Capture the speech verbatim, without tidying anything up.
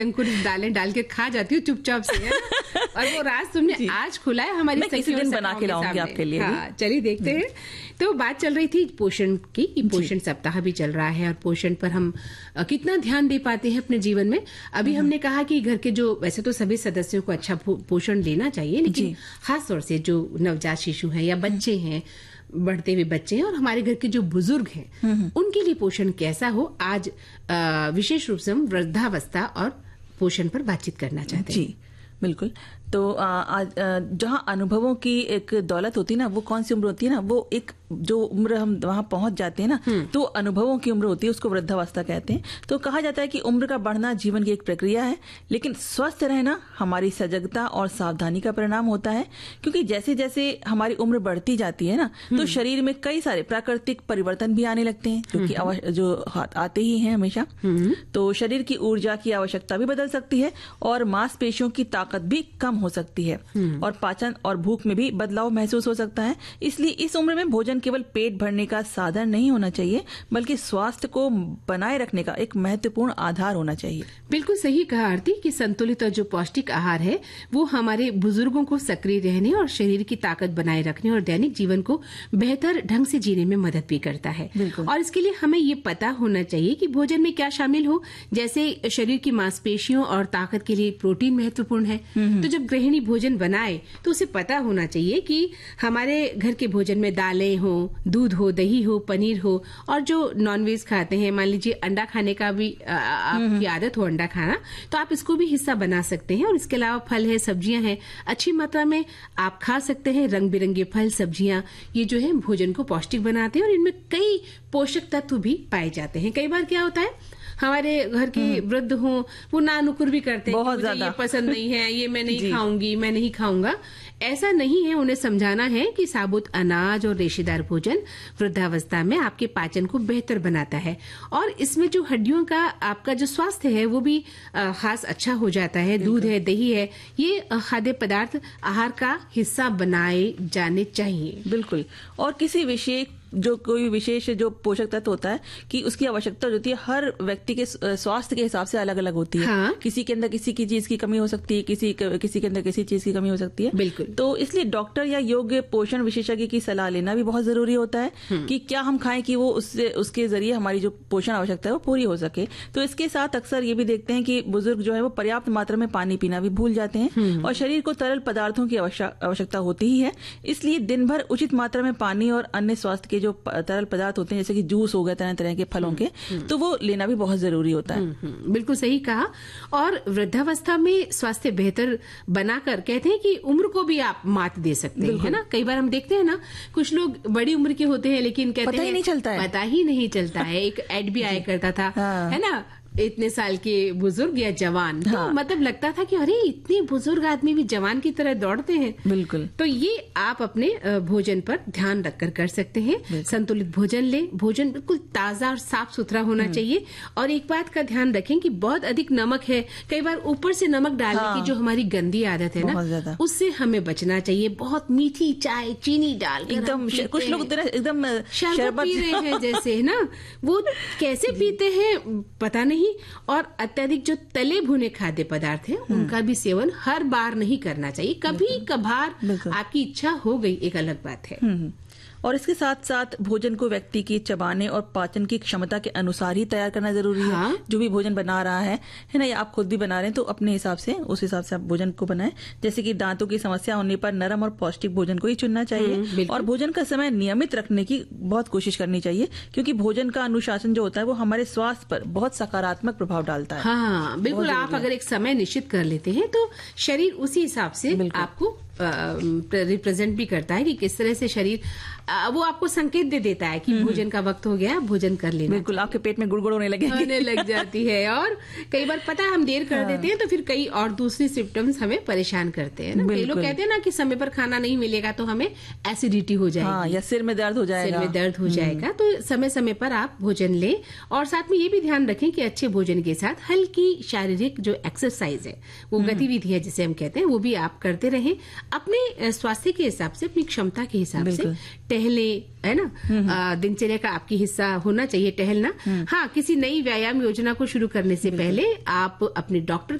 अंकुर दालें डाल के खा जाती हूँ चुपचाप से, है ना? और वो राज तुमने आज खुला है हमारी किसी दिन बना के लाऊंगी आपके लिए। हाँ, चलिए देखते हैं। तो बात चल रही थी पोषण की, पोषण सप्ताह भी चल रहा है और पोषण पर हम कितना ध्यान दे पाते हैं अपने जीवन में। अभी हमने कहा कि घर के जो, वैसे तो सभी सदस्यों को अच्छा पोषण लेना चाहिए, लेकिन खास तौर से जो नवजात शिशु हैं या बच्चे हैं, बढ़ते हुए बच्चे हैं और हमारे घर के जो बुजुर्ग हैं, उनके लिए पोषण कैसा हो, आज विशेष रूप से हम वृद्धावस्था और पोषण पर बातचीत करना चाहते हैं। जी बिल्कुल। तो आज जहाँ अनुभवों की एक दौलत होती है ना, वो कौन सी उम्र होती है ना, वो एक जो उम्र हम वहां पहुंच जाते हैं ना, तो अनुभवों की उम्र होती है, उसको वृद्धावस्था कहते हैं। तो कहा जाता है कि उम्र का बढ़ना जीवन की एक प्रक्रिया है, लेकिन स्वस्थ रहना हमारी सजगता और सावधानी का परिणाम होता है। क्योंकि जैसे जैसे हमारी उम्र बढ़ती जाती है ना, तो शरीर में कई सारे प्राकृतिक परिवर्तन भी आने लगते हैं, जो कि जो आते ही हैं हमेशा। तो शरीर की ऊर्जा की आवश्यकता भी बदल सकती है और मांसपेशियों की ताकत भी कम हो सकती है और पाचन और भूख में भी बदलाव महसूस हो सकता है। इसलिए इस उम्र में भोजन केवल पेट भरने का साधन नहीं होना चाहिए, बल्कि स्वास्थ्य को बनाए रखने का एक महत्वपूर्ण आधार होना चाहिए। बिल्कुल सही कहा आरती कि संतुलित और जो पौष्टिक आहार है वो हमारे बुजुर्गों को सक्रिय रहने और शरीर की ताकत बनाए रखने और दैनिक जीवन को बेहतर ढंग से जीने में मदद भी करता है। और इसके लिए हमें ये पता होना चाहिए कि भोजन में क्या शामिल हो। जैसे शरीर की मांसपेशियों और ताकत के लिए प्रोटीन महत्वपूर्ण है, तो जब गृहिणी भोजन बनाए तो उसे पता होना चाहिए कि हमारे घर के भोजन में दालें हो, दूध हो, दही हो, पनीर हो, और जो नॉनवेज खाते हैं, मान लीजिए अंडा खाने का भी आ, आपकी आदत हो अंडा खाना, तो आप इसको भी हिस्सा बना सकते हैं। और इसके अलावा फल है, सब्जियां हैं, अच्छी मात्रा में आप खा सकते हैं। रंग बिरंगे फल, सब्जियां, ये जो है भोजन को पौष्टिक बनाते हैं और इनमें कई पोषक तत्व भी पाए जाते हैं। कई बार क्या होता है, हमारे घर के वृद्ध हों, वो नानुकुर भी करते हैं, मुझे ये पसंद नहीं है, ये मैं नहीं खाऊंगी, मैं नहीं खाऊंगा। ऐसा नहीं है, उन्हें समझाना है कि साबुत अनाज और रेशेदार भोजन वृद्धावस्था में आपके पाचन को बेहतर बनाता है और इसमें जो हड्डियों का आपका जो स्वास्थ्य है वो भी खास अच्छा हो जाता है। दूध है, दही है, ये खाद्य पदार्थ आहार का हिस्सा बनाए जाने चाहिए। बिल्कुल। और किसी विशेष जो कोई विशेष जो पोषक तत्व होता है कि उसकी आवश्यकता होती है, हर व्यक्ति के स्वास्थ्य के हिसाब से अलग अलग होती है। हाँ? किसी के अंदर किसी की चीज की कमी हो सकती है, किसी किसी के अंदर किसी चीज की कमी हो सकती है। बिल्कुल। तो इसलिए डॉक्टर या योग्य पोषण विशेषज्ञ की सलाह लेना भी बहुत जरूरी होता है कि क्या हम खाएं कि वो उससे उसके जरिए हमारी जो पोषण आवश्यकता है वो पूरी हो सके। तो इसके साथ अक्सर ये भी देखते हैं कि बुजुर्ग जो है वो पर्याप्त मात्रा में पानी पीना भी भूल जाते हैं और शरीर को तरल पदार्थों की आवश्यकता होती ही है। इसलिए दिन भर उचित मात्रा में पानी और अन्य स्वास्थ्य के जो तरल पदार्थ होते हैं, जैसे कि जूस हो गए, तरह तरह के फलों के, तो वो लेना भी बहुत जरूरी होता है। बिल्कुल सही कहा। और वृद्धावस्था में स्वास्थ्य बेहतर बनाकर कहते हैं कि उम्र को भी आप मात दे सकते हैं, है ना। कई बार हम देखते हैं ना, कुछ लोग बड़ी उम्र के होते हैं लेकिन कहते पता हैं ही नहीं चलता है, पता ही नहीं चलता है। एक एड भी आया करता था, है ना, इतने साल के बुजुर्ग या जवान, हाँ। तो मतलब लगता था कि अरे इतने बुजुर्ग आदमी भी जवान की तरह दौड़ते हैं। बिल्कुल। तो ये आप अपने भोजन पर ध्यान रखकर कर सकते हैं। संतुलित भोजन लें, भोजन बिल्कुल ताजा और साफ सुथरा होना चाहिए। और एक बात का ध्यान रखें कि बहुत अधिक नमक है, कई बार ऊपर से नमक डालने हाँ। की जो हमारी गंदी आदत है ना, उससे हमें बचना चाहिए। बहुत मीठी चाय चीनी डाल एकदम, कुछ लोग एकदम शरबत पी रहे हैं जैसे, है ना, वो कैसे पीते हैं पता नहीं। और अत्यधिक जो तले भुने खाद्य पदार्थ हैं उनका भी सेवन हर बार नहीं करना चाहिए। कभी कभार आपकी इच्छा हो गई, एक अलग बात है। और इसके साथ साथ भोजन को व्यक्ति की चबाने और पाचन की क्षमता के अनुसार ही तैयार करना जरूरी हाँ? है। जो भी भोजन बना रहा है है ना, या आप खुद भी बना रहे हैं, तो अपने हिसाब से उस हिसाब से आप भोजन को बनाएं। जैसे कि दांतों की समस्या होने पर नरम और पौष्टिक भोजन को ही चुनना चाहिए और भोजन का समय नियमित रखने की बहुत कोशिश करनी चाहिए, क्योंकि भोजन का अनुशासन जो होता है वो हमारे स्वास्थ्य पर बहुत सकारात्मक प्रभाव डालता है। हाँ बिल्कुल। आप अगर एक समय निश्चित कर लेते हैं तो शरीर उसी हिसाब से आपको रिप्रेजेंट भी करता है कि किस तरह से शरीर, वो आपको संकेत दे देता है कि भोजन का वक्त हो गया, भोजन कर लेना। बिल्कुल। आपके पेट में गुड़गुड़ होने लगे होने लग जाती है। और कई बार पता है हम देर कर हाँ। देते हैं तो फिर कई और दूसरी सिम्टम्स हमें परेशान करते हैं ना। कई लोग कहते हैं ना कि समय पर खाना नहीं मिलेगा तो हमें एसिडिटी हो जाएगी हाँ, या सिर में दर्द हो जाएगा, सिर में दर्द हो जाएगा। तो समय समय पर आप भोजन लें और साथ में ये भी ध्यान रखें कि अच्छे भोजन के साथ हल्की शारीरिक जो एक्सरसाइज है, वो गतिविधि है जिसे हम कहते हैं, वो भी आप करते रहें। अपने स्वास्थ्य के हिसाब से, अपनी क्षमता के हिसाब से टहले, है ना, दिनचर्या का आपकी हिस्सा होना चाहिए टहलना। हाँ, किसी नई व्यायाम योजना को शुरू करने से पहले आप अपने डॉक्टर